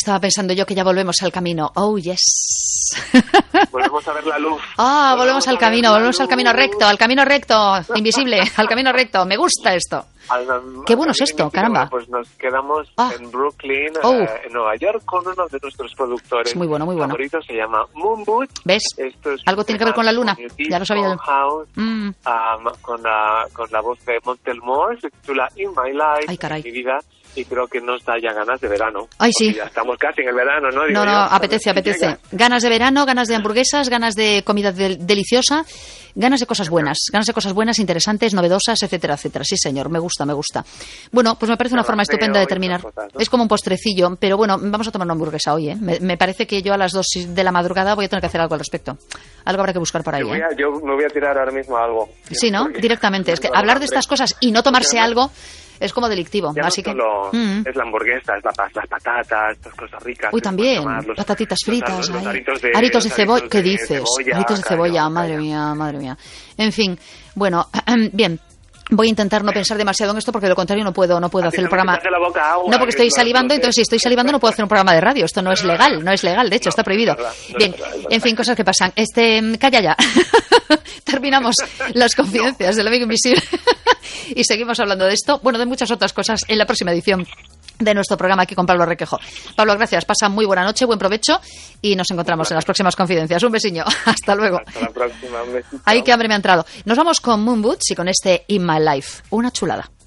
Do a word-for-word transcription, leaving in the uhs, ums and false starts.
estaba pensando yo que ya volvemos al camino. Oh, yes. Volvemos a ver la luz. Ah, oh, volvemos, volvemos al camino, volvemos al camino recto, al camino recto, invisible, al camino recto. Me gusta esto. Al, Qué bueno es esto, caramba. Pues nos quedamos ah. en Brooklyn, oh. eh, en Nueva York, con uno de nuestros productores. Es muy bueno, muy bueno. Favorito, se llama Moon Boot. ¿Ves? Esto es Algo tiene que ver con la luna. Ya lo sabía yo. House, mm. um, con, la, con la voz de Montel Moore, se titula In My Life. Ay, caray. Mi vida. Y creo que nos da ya ganas de verano. Ay, sí. Ya estamos casi en el verano, ¿no? Digo no, no, yo, apetece, apetece. Llega. Ganas de verano, ganas de hamburguesas, ganas de comida de- deliciosa, ganas de cosas buenas, ganas de cosas buenas, interesantes, novedosas, etcétera, etcétera. Sí, señor, me gusta, me gusta. Bueno, pues me parece una forma estupenda de terminar. Cosas, ¿no? Es como un postrecillo, pero bueno, vamos a tomar una hamburguesa hoy, ¿eh? Me, me parece que yo a las dos de la madrugada voy a tener que hacer algo al respecto. Algo habrá que buscar por ahí, yo, voy ¿eh? a, yo me voy a tirar ahora mismo a algo. Sí, ¿no? Directamente. Es que hablar de estas cosas y no tomarse algo es como delictivo, ya así no solo que mm. es la hamburguesa, es la, las patatas, estas cosas ricas. Uy, también, los, patatitas fritas, los, los aritos de, aritos de cebolla, ¿qué de dices? Cebolla, aritos de cebolla, caño, madre caño. mía, madre mía. En fin, bueno, bien. Voy a intentar no pensar demasiado en esto porque de lo contrario no puedo no puedo hacer el programa. La boca agua, no, porque estoy salivando, entonces si estoy salivando no puedo hacer un programa de radio. Esto no es legal, no es legal, de hecho, no, está prohibido. No, no, bien, no, no, no, en fin, cosas que pasan. Este, calla ya. Terminamos las confidencias del amigo invisible y seguimos hablando de esto, bueno, de muchas otras cosas en la próxima edición de nuestro programa aquí con Pablo Requejo. Pablo, gracias. Pasa muy buena noche, buen provecho y nos encontramos en las próximas confidencias. Un besiño. Hasta luego. Hasta la próxima. Un besito. Ay, qué hambre me ha entrado. Nos vamos con Moon Boots y con este In My Life. Una chulada.